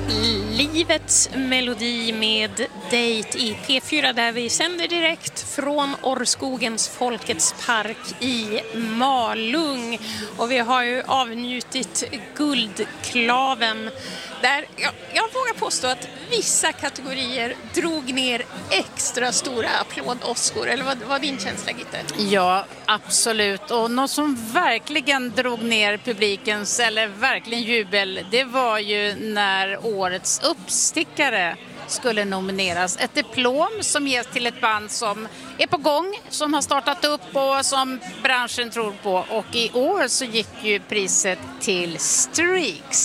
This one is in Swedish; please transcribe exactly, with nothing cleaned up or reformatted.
Livets melodi med Date i P fyra där vi sänder direkt från Orrskogens Folkets park i Malung. Och vi har ju avnjutit Guldklaven där jag, jag vågar påstå att vissa kategorier drog ner extra stora applådoskor. Eller vad var din känsla, Gitte? Ja, absolut. Och något som verkligen drog ner publikens, eller verkligen jubel, det var ju när årets uppstickare skulle nomineras. Ett diplom som ges till ett band som är på gång, som har startat upp och som branschen tror på. Och i år så gick ju priset till Streaks.